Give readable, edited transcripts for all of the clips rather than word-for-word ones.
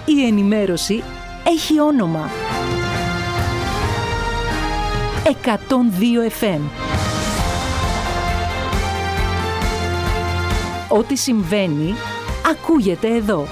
Η ενημέρωση έχει όνομα. 102 FM. Ό,τι συμβαίνει, ακούγεται εδώ.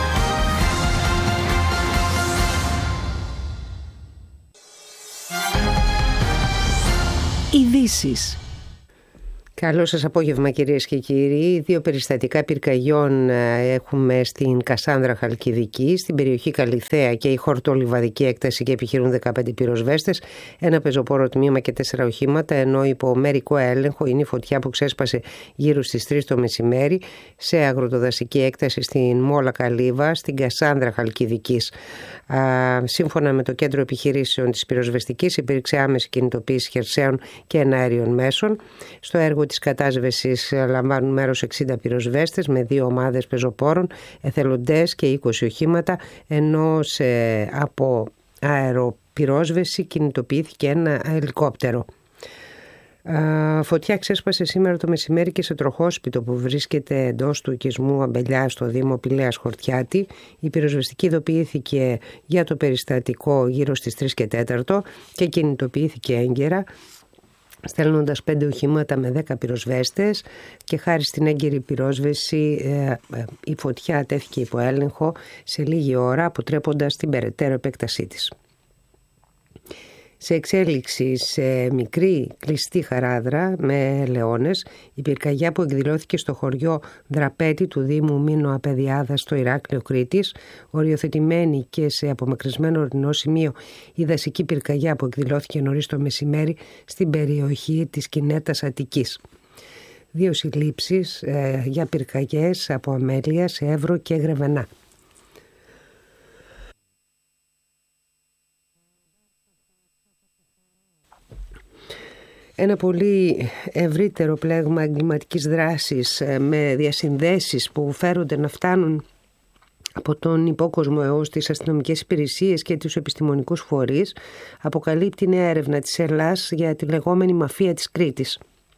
Ειδήσεις. Καλό σας απόγευμα κυρίες και κύριοι. 2 περιστατικά πυρκαγιών έχουμε στην Κασάνδρα Χαλκιδική, στην περιοχή Καλιθέα και η χορτολιβαδική έκταση και επιχειρούν 15 πυροσβέστες, ένα πεζοπόρο τμήμα και 4 οχήματα, ενώ υπό μερικό έλεγχο είναι η φωτιά που ξέσπασε γύρω στις 3 το μεσημέρι σε αγροτοδασική έκταση στην Μόλα Καλύβα, στην Κασάνδρα Χαλκιδικής. Σύμφωνα με το Κέντρο Επιχειρήσεων της Πυροσβεστικής, υπήρξε άμεση κινητοποίηση χερσαίων και εναέριων μέσων. Στο έργο της κατάσβεσης λαμβάνουν μέρος 60 πυροσβέστες με 2 ομάδες πεζοπόρων, εθελοντές και 20 οχήματα, ενώ από αεροπυρόσβεση κινητοποιήθηκε ένα ελικόπτερο. Φωτιά ξέσπασε σήμερα το μεσημέρι και σε τροχόσπιτο που βρίσκεται εντός του οικισμού Αμπελιά στο Δήμο Πηλέας Χορτιάτη. Η πυροσβεστική ειδοποιήθηκε για το περιστατικό γύρω στις 3 και 4 και κινητοποιήθηκε έγκαιρα, στέλνοντας 5 οχήματα με 10 πυροσβέστες, και χάρη στην έγκαιρη πυρόσβεση η φωτιά τέθηκε υπό έλεγχο σε λίγη ώρα, αποτρέποντας την περαιτέρω επέκτασή της. Σε εξέλιξη σε μικρή κλειστή χαράδρα με ελαιώνες, η πυρκαγιά που εκδηλώθηκε στο χωριό Δραπέτη του Δήμου Μήνο Απεδιάδα στο Ηράκλειο Κρήτης, οριοθετημένη και σε απομακρυσμένο ορεινό σημείο η δασική πυρκαγιά που εκδηλώθηκε νωρίς το μεσημέρι στην περιοχή της Κινέτας Αττικής. 2 συλλήψεις για πυρκαγιές από αμέλεια σε Εύρο και Γρεβενά. Ένα πολύ ευρύτερο πλέγμα εγκληματικής δράσης με διασυνδέσεις που φέρονται να φτάνουν από τον υπόκοσμο έως τις αστυνομικές υπηρεσίες και τους επιστημονικούς φορείς αποκαλύπτει νέα έρευνα της Ελλάς για τη λεγόμενη μαφία της Κρήτης.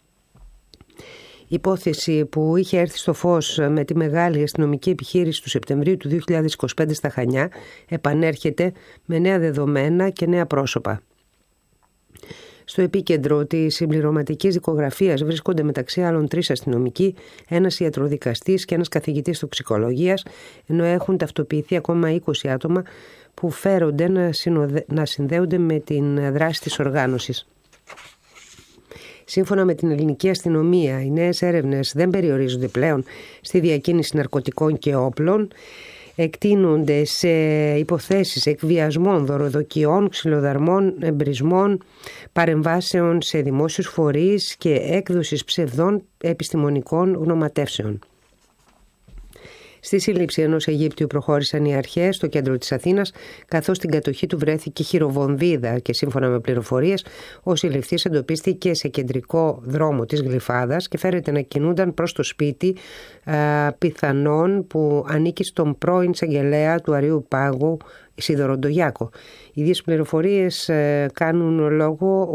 Η υπόθεση που είχε έρθει στο φως με τη μεγάλη αστυνομική επιχείρηση του Σεπτεμβρίου του 2025 στα Χανιά επανέρχεται με νέα δεδομένα και νέα πρόσωπα. Στο επίκεντρο της συμπληρωματικής δικογραφίας βρίσκονται μεταξύ άλλων 3 αστυνομικοί, ένας ιατροδικαστής και ένας καθηγητής τοξικολογίας, ενώ έχουν ταυτοποιηθεί ακόμα 20 άτομα που φέρονται να συνδέονται με την δράση της οργάνωσης. Σύμφωνα με την ελληνική αστυνομία, οι νέες έρευνες δεν περιορίζονται πλέον στη διακίνηση ναρκωτικών και όπλων, εκτείνονται σε υποθέσεις εκβιασμών, δωροδοκιών, ξυλοδαρμών, εμπρισμών, παρεμβάσεων σε δημόσιους φορείς και έκδοσης ψευδών επιστημονικών γνωματεύσεων. Στη σύλληψη ενός Αιγύπτιου προχώρησαν οι αρχές στο κέντρο της Αθήνας, καθώς στην κατοχή του βρέθηκε χειροβομβίδα και σύμφωνα με πληροφορίες ο συλληφθής εντοπίστηκε σε κεντρικό δρόμο της Γλυφάδας και φέρεται να κινούνταν προς το σπίτι πιθανόν που ανήκει στον πρώην εισαγγελέα του Αριού Πάγου Σίδωρο Ντογιάκο. Οι ίδιες πληροφορίες κάνουν λόγο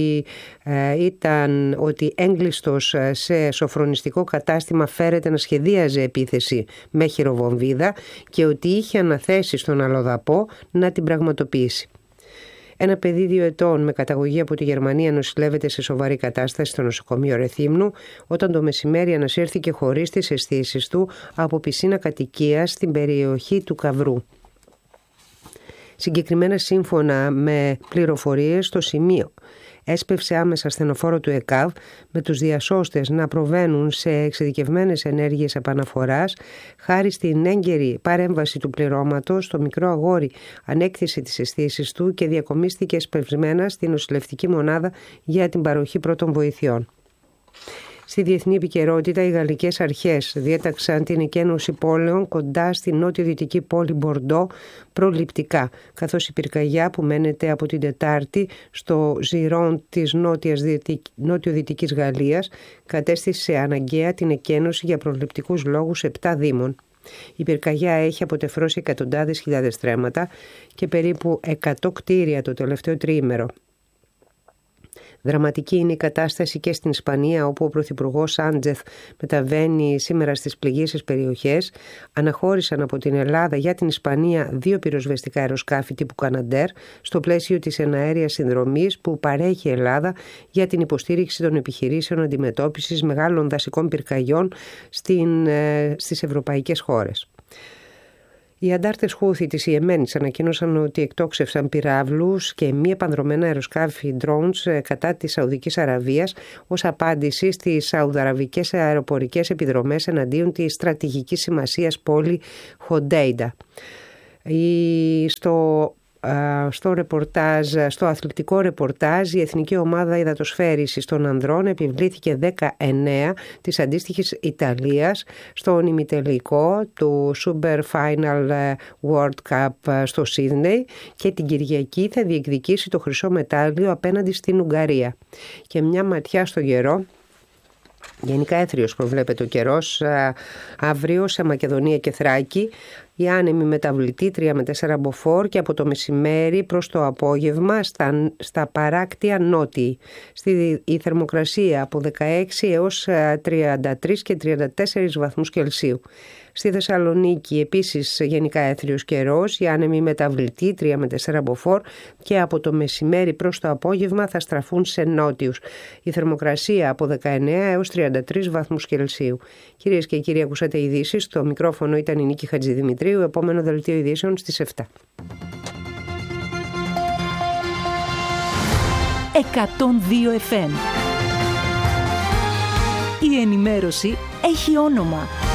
ότι έγκλειστος σε σοφρονιστικό κατάστημα φέρεται να σχεδίαζε επίθεση με χειροβομβίδα και ότι είχε αναθέσει στον αλλοδαπό να την πραγματοποιήσει. Ένα παιδί 2 ετών με καταγωγή από τη Γερμανία νοσηλεύεται σε σοβαρή κατάσταση στο νοσοκομείο Ρεθύμνου όταν το μεσημέρι ανασύρθηκε χωρίς τις αισθήσεις του από πισίνα κατοικίας στην περιοχή του Καυρού. Συγκεκριμένα, σύμφωνα με πληροφορίες, στο σημείο έσπευσε άμεσα ασθενοφόρο του ΕΚΑΒ, με τους διασώστες να προβαίνουν σε εξειδικευμένες ενέργειες επαναφοράς. Χάρη στην έγκαιρη παρέμβαση του πληρώματος, το μικρό αγόρι ανέκτησε τις αισθήσεις του και διακομίστηκε εσπευσμένα στην νοσηλευτική μονάδα για την παροχή πρώτων βοηθειών. Στη διεθνή επικαιρότητα, οι γαλλικές αρχές διέταξαν την εκένωση πόλεων κοντά στη νότιο-δυτική πόλη Μπορντό προληπτικά, καθώς η πυρκαγιά που μένεται από την Τετάρτη στο Ζιρόν της νότιο-δυτικής Γαλλίας κατέστησε αναγκαία την εκένωση για προληπτικούς λόγους 7 δήμων. Η πυρκαγιά έχει αποτεφρώσει εκατοντάδες χιλιάδες στρέμματα και περίπου 100 κτίρια το τελευταίο τριήμερο. Δραματική είναι η κατάσταση και στην Ισπανία, όπου ο Πρωθυπουργός Σάντζεθ μεταβαίνει σήμερα στις πληγείσες περιοχές. Αναχώρησαν από την Ελλάδα για την Ισπανία 2 πυροσβεστικά αεροσκάφη τύπου Καναντέρ στο πλαίσιο της εναέριας συνδρομής που παρέχει η Ελλάδα για την υποστήριξη των επιχειρήσεων αντιμετώπισης μεγάλων δασικών πυρκαγιών στις ευρωπαϊκές χώρες. Οι αντάρτες Χούθι της Ιεμένης ανακοίνωσαν ότι εκτόξευσαν πυράβλους και μη επανδρομένα αεροσκάφη drones κατά της Σαουδικής Αραβίας ως απάντηση στις σαουδαραβικές αεροπορικές επιδρομές εναντίον της στρατηγικής σημασίας πόλη Χοντέιντα. Στο αθλητικό ρεπορτάζ, η Εθνική Ομάδα Υδατοσφαίρισης των Ανδρών επιβλήθηκε 19 της αντίστοιχης Ιταλίας στον ημιτελικό του Super Final World Cup στο Σίδνεϊ και την Κυριακή θα διεκδικήσει το χρυσό μετάλλιο απέναντι στην Ουγγαρία. Και μια ματιά στο καιρό. Γενικά έθριος προβλέπεται ο καιρός αύριο σε Μακεδονία και Θράκη. Η άνεμη μεταβλητή 3 με 4 μποφόρ και από το μεσημέρι προς το απόγευμα στα παράκτια νότιοι. Η θερμοκρασία από 16 έως 33 και 34 βαθμούς Κελσίου. Στη Θεσσαλονίκη επίσης γενικά έθριος καιρός, η άνεμη μεταβλητή 3 με 4 μποφόρ και από το μεσημέρι προς το απόγευμα θα στραφούν σε νότιους. Η θερμοκρασία από 19 έως 33 βαθμούς Κελσίου. Κυρίες και κύριοι, ακούσατε ειδήσεις. Στο μικρόφωνο ήταν η Νίκη Χατζηδημητρίου. Επόμενο δελτίο ειδήσεων στις 7. 102 FM. Η ενημέρωση έχει όνομα.